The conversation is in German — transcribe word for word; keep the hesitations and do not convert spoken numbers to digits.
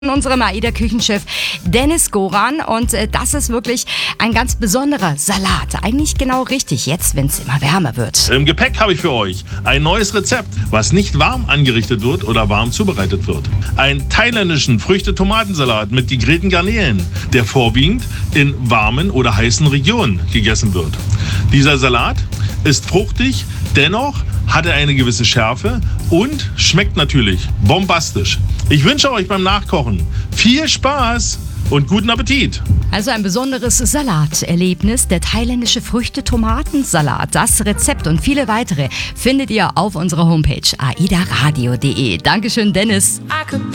Unserem AIDA-Küchenchef Dennis Goran und äh, das ist wirklich ein ganz besonderer Salat. Eigentlich genau richtig, jetzt, wenn es immer wärmer wird. Im Gepäck habe ich für euch ein neues Rezept, was nicht warm angerichtet wird oder warm zubereitet wird. Einen thailändischen Früchte-Tomatensalat mit gegrillten Garnelen, der vorwiegend in warmen oder heißen Regionen gegessen wird. Dieser Salat ist fruchtig, dennoch hat er eine gewisse Schärfe und schmeckt natürlich bombastisch. Ich wünsche euch beim Nachkochen viel Spaß und guten Appetit. Also ein besonderes Salaterlebnis, der thailändische Früchte-Tomatensalat. Das Rezept und viele weitere findet ihr auf unserer Homepage aidaradio punkt de. Dankeschön, Dennis.